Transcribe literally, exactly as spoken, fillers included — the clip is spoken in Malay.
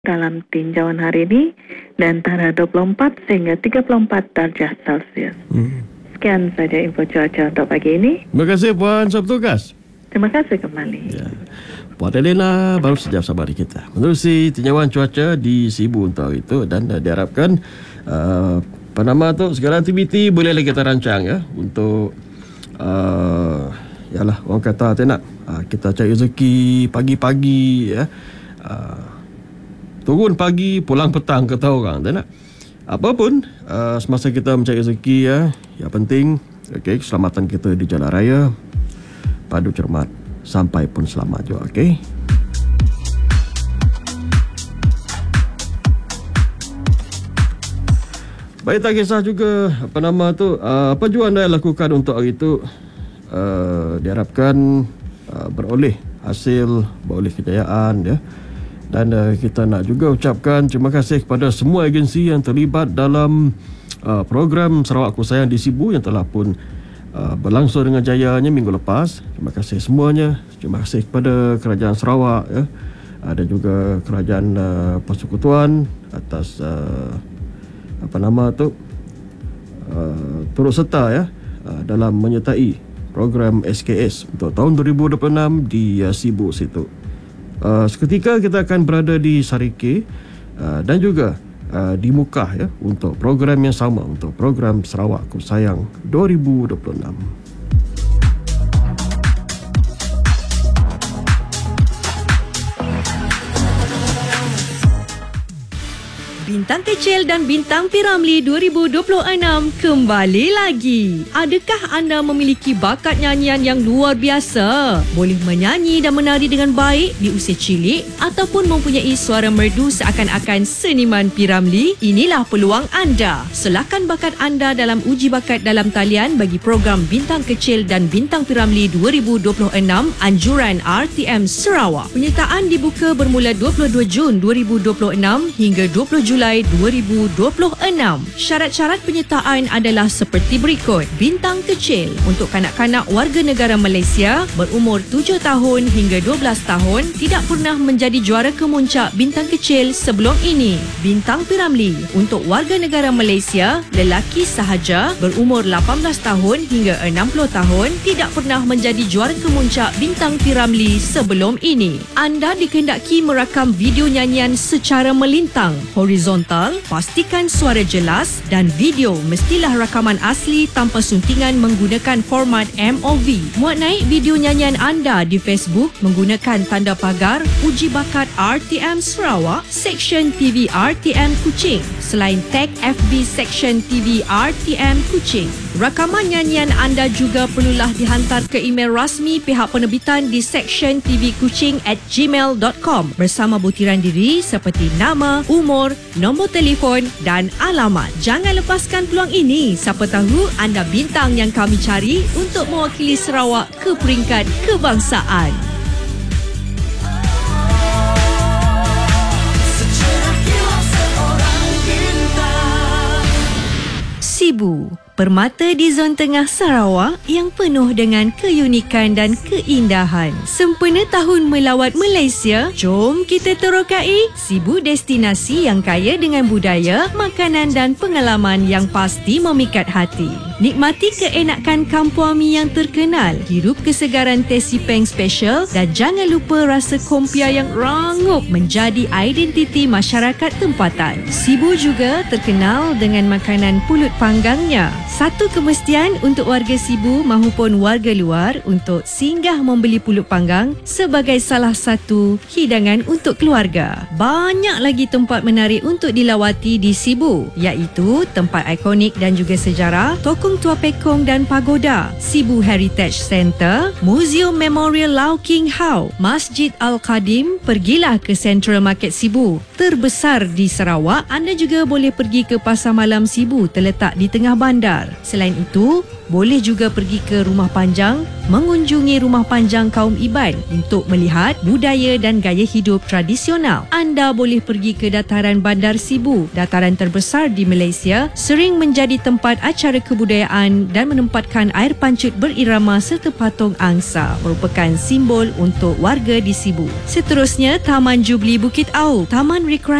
dalam tinjauan hari ini dan antara dua puluh empat sehingga tiga puluh empat darjah Celsius. Hmm. Sekian saja info cuaca untuk pagi ini. Terima kasih Puan Sabtugas. Terima kasih kembali. Ya. Puan Elena baru saja bersama kita menerusi tinjauan cuaca di Sibu untuk itu, dan uh, diharapkan uh, apa nama tu segala aktiviti bolehlah kita rancang ya untuk uh, yalah orang kata tak nak uh, kita cari rezeki pagi-pagi ya. Uh, Turun pagi, pulang petang, kata orang, tak nak. Apapun, uh, semasa kita mencari rezeki, ya, yang penting, okay, keselamatan kita di jalan raya, padu cermat, sampai pun selamat juga, okey? Baik, tak kisah juga, apa nama tu, uh, apa jua anda lakukan untuk hari itu, uh, diharapkan uh, beroleh hasil, beroleh kejayaan, ya. Dan uh, kita nak juga ucapkan terima kasih kepada semua agensi yang terlibat dalam uh, program Sarawak Ku Sayang di Sibu yang telah pun uh, berlangsung dengan jayanya minggu lepas. Terima kasih semuanya. Terima kasih kepada Kerajaan Sarawak ya. Ada juga Kerajaan uh, Persekutuan atas uh, apa nama tu uh, turut serta ya uh, dalam menyertai program S K S untuk tahun dua ribu dua puluh enam di uh, Sibu situ. Uh, seketika kita akan berada di Sarike uh, dan juga uh, di Mukah ya untuk program yang sama, untuk program Sarawak Ku Sayang dua ribu dua puluh enam. Bintang Kecil dan Bintang P. Ramlee dua ribu dua puluh enam kembali lagi. Adakah anda memiliki bakat nyanyian yang luar biasa? Boleh menyanyi dan menari dengan baik di usia cilik ataupun mempunyai suara merdu seakan-akan seniman P. Ramlee? Inilah peluang anda. Selakan bakat anda dalam uji bakat dalam talian bagi program Bintang Kecil dan Bintang P. Ramlee dua ribu dua puluh enam anjuran R T M Sarawak. Penyertaan dibuka bermula dua puluh dua Jun dua ribu dua puluh enam hingga dua puluh Julai dua ribu dua puluh enam. Syarat-syarat penyertaan adalah seperti berikut. Bintang Kecil untuk kanak-kanak warga negara Malaysia berumur tujuh tahun hingga dua belas tahun, tidak pernah menjadi juara kemuncak Bintang Kecil sebelum ini. Bintang P. Ramlee untuk warga negara Malaysia lelaki sahaja berumur lapan belas tahun hingga enam puluh tahun, tidak pernah menjadi juara kemuncak Bintang P. Ramlee sebelum ini. Anda dikehendaki merakam video nyanyian secara melintang, horizontal, pastikan suara jelas, dan video mestilah rakaman asli tanpa suntingan menggunakan format M O V. Muat naik video nyanyian anda di Facebook menggunakan tanda pagar Uji Bakat R T M Sarawak, Seksyen T V R T M Kuching, selain tag F B Seksyen T V R T M Kuching. Rakaman nyanyian anda juga perlulah dihantar ke email rasmi pihak penerbitan di seksyen t v kuching at gmail dot com bersama butiran diri seperti nama, umur, nombor telefon dan alamat. Jangan lepaskan peluang ini. Siapa tahu anda bintang yang kami cari untuk mewakili Sarawak ke peringkat kebangsaan. Sibu, permata di zon tengah Sarawak yang penuh dengan keunikan dan keindahan. Sempena tahun melawat Malaysia, jom kita terokai Sibu, destinasi yang kaya dengan budaya, makanan dan pengalaman yang pasti memikat hati. Nikmati keenakan kampung mi yang terkenal, hirup kesegaran teh sipeng special dan jangan lupa rasa kompia yang rangup menjadi identiti masyarakat tempatan. Sibu juga terkenal dengan makanan pulut panggangnya. Satu kemestian untuk warga Sibu mahupun warga luar untuk singgah membeli pulut panggang sebagai salah satu hidangan untuk keluarga. Banyak lagi tempat menarik untuk dilawati di Sibu, iaitu tempat ikonik dan juga sejarah, Tokong Tua Pekong dan Pagoda, Sibu Heritage Centre, Museum Memorial Lau King Hau, Masjid Al-Qadim. Pergilah ke Central Market Sibu, terbesar di Sarawak. Anda juga boleh pergi ke Pasar Malam Sibu, terletak di tengah bandar. Bandar. Selain itu, boleh juga pergi ke Rumah Panjang, mengunjungi Rumah Panjang kaum Iban untuk melihat budaya dan gaya hidup tradisional. Anda boleh pergi ke Dataran Bandar Sibu, dataran terbesar di Malaysia, sering menjadi tempat acara kebudayaan dan menempatkan air pancut berirama serta patung angsa, merupakan simbol untuk warga di Sibu. Seterusnya, Taman Jubli Bukit Au, taman rekreasi